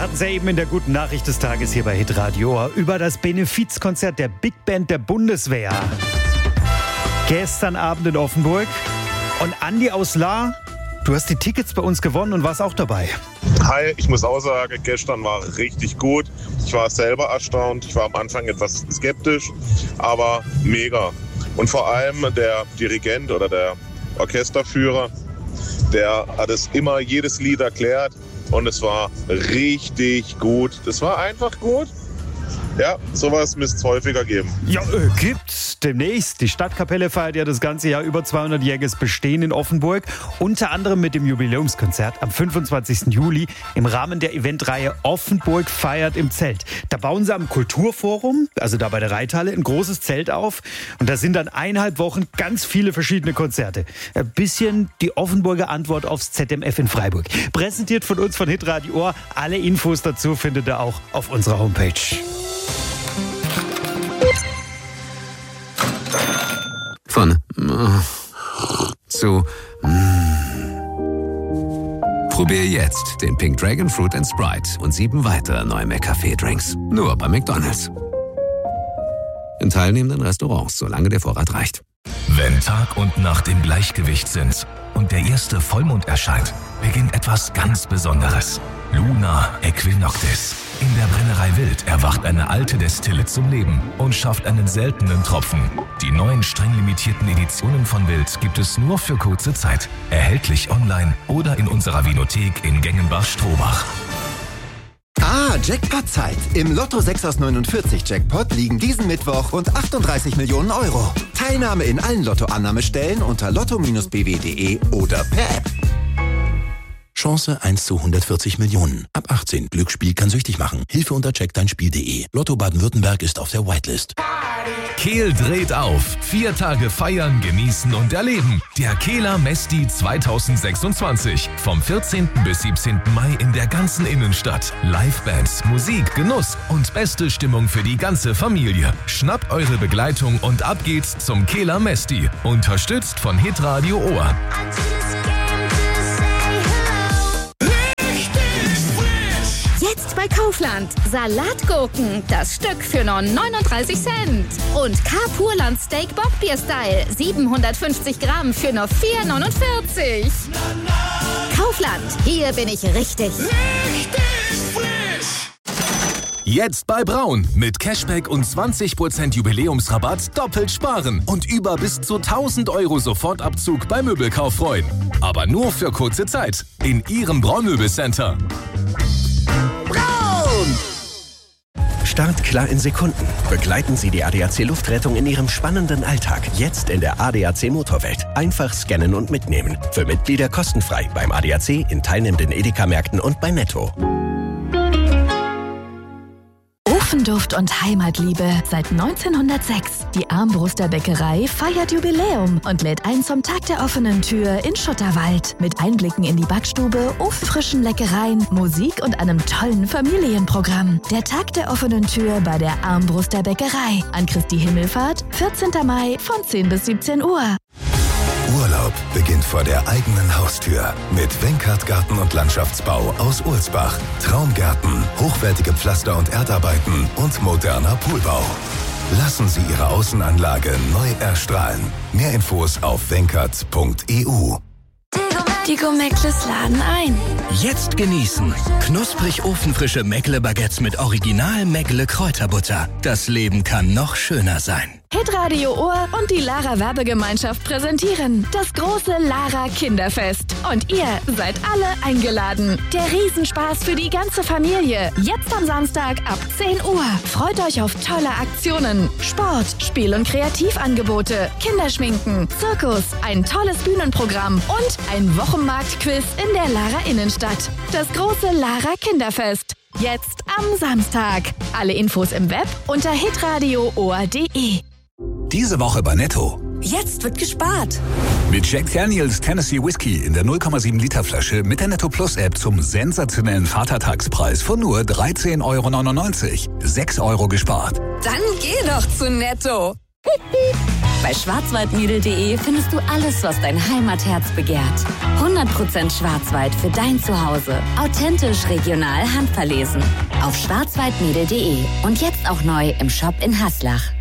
hatten es ja eben in der guten Nachricht des Tages hier bei Hitradio über das Benefizkonzert der Big Band der Bundeswehr. Gestern Abend in Offenburg. Und Andi aus Lahr, du hast die Tickets bei uns gewonnen und warst auch dabei. Hi, ich muss auch sagen, gestern war richtig gut. Ich war selber erstaunt. Ich war am Anfang etwas skeptisch, aber mega. Und vor allem der Dirigent oder der Orchesterführer, der hat es immer jedes Lied erklärt und es war richtig gut. Das war einfach gut. Ja, sowas müsste es häufiger geben. Ja, gibt's demnächst. Die Stadtkapelle feiert ja das ganze Jahr über 200-jähriges Bestehen in Offenburg. Unter anderem mit dem Jubiläumskonzert am 25. Juli im Rahmen der Eventreihe Offenburg feiert im Zelt. Da bauen sie am Kulturforum, also da bei der Reithalle, ein großes Zelt auf. Und da sind dann 1,5 Wochen ganz viele verschiedene Konzerte. Ein bisschen die Offenburger Antwort aufs ZMF in Freiburg. Präsentiert von uns von Hitradio Ohr. Alle Infos dazu findet ihr auch auf unserer Homepage. Von zu Probier jetzt den Pink Dragon Fruit & Sprite und 7 weitere neue McCafé-Drinks. Nur bei McDonald's. In teilnehmenden Restaurants, solange der Vorrat reicht. Wenn Tag und Nacht im Gleichgewicht sind und der erste Vollmond erscheint, beginnt etwas ganz Besonderes. Luna Equinoctis. In der Brennerei Wild erwacht eine alte Destille zum Leben und schafft einen seltenen Tropfen. Die neuen streng limitierten Editionen von Wild gibt es nur für kurze Zeit. Erhältlich online oder in unserer Vinothek in Gengenbach-Strohbach. Jackpot-Zeit. Im Lotto 6 aus 49 Jackpot liegen diesen Mittwoch rund 38 Millionen Euro. Teilnahme in allen Lotto-Annahmestellen unter lotto-bw.de oder per App. Chance 1 zu 140 Millionen. Ab 18. Glücksspiel kann süchtig machen. Hilfe unter checkdeinspiel.de. Lotto Baden-Württemberg ist auf der Whitelist. Kehl dreht auf. 4 Tage feiern, genießen und erleben. Der Kehler Mesti 2026. Vom 14. bis 17. Mai in der ganzen Innenstadt. Livebands, Musik, Genuss und beste Stimmung für die ganze Familie. Schnappt eure Begleitung und ab geht's zum Kehler Mesti. Unterstützt von Hitradio Ohr. Jetzt bei Kaufland. Salatgurken, das Stück für nur 39 Cent. Und K-Purland Steak Bockbier-Style, 750 Gramm für nur 4,49. Kaufland, hier bin ich richtig. Jetzt bei Braun. Mit Cashback und 20% Jubiläumsrabatt doppelt sparen. Und über bis zu 1.000 Euro Sofortabzug bei Möbelkauf freuen. Aber nur für kurze Zeit. In Ihrem Braun-Möbelcenter. Start klar in Sekunden. Begleiten Sie die ADAC Luftrettung in Ihrem spannenden Alltag. Jetzt in der ADAC Motorwelt. Einfach scannen und mitnehmen. Für Mitglieder kostenfrei beim ADAC, in teilnehmenden Edeka-Märkten und bei Netto. Ofenduft und Heimatliebe seit 1906. Die Armbruster Bäckerei feiert Jubiläum und lädt ein zum Tag der offenen Tür in Schutterwald. Mit Einblicken in die Backstube, ofenfrischen Leckereien, Musik und einem tollen Familienprogramm. Der Tag der offenen Tür bei der Armbruster Bäckerei. An Christi Himmelfahrt, 14. Mai von 10 bis 17 Uhr. Urlaub beginnt vor der eigenen Haustür mit Wenkert Garten- und Landschaftsbau aus Ohlsbach. Traumgärten, hochwertige Pflaster- und Erdarbeiten und moderner Poolbau. Lassen Sie Ihre Außenanlage neu erstrahlen. Mehr Infos auf wenkert.eu. Die Gourmet-Meckles laden ein. Jetzt genießen. Knusprig ofenfrische Meckle-Baguettes mit Original-Meckle-Kräuterbutter. Das Leben kann noch schöner sein. Hitradio Ohr und die Lara Werbegemeinschaft präsentieren das große Lara Kinderfest. Und ihr seid alle eingeladen. Der Riesenspaß für die ganze Familie. Jetzt am Samstag ab 10 Uhr. Freut euch auf tolle Aktionen. Sport, Spiel- und Kreativangebote, Kinderschminken, Zirkus, ein tolles Bühnenprogramm und ein Wochenmarktquiz in der Lara Innenstadt. Das große Lara Kinderfest. Jetzt am Samstag. Alle Infos im Web unter hitradio.de. Diese Woche bei Netto. Jetzt wird gespart. Mit Jack Daniels Tennessee Whiskey in der 0,7 Liter Flasche mit der Netto Plus App zum sensationellen Vatertagspreis von nur 13,99 €. 6 € gespart. Dann geh doch zu Netto. Bei schwarzwaldmädel.de findest du alles, was dein Heimatherz begehrt. 100% Schwarzwald für dein Zuhause. Authentisch, regional, handverlesen. Auf schwarzwaldmädel.de und jetzt auch neu im Shop in Haslach.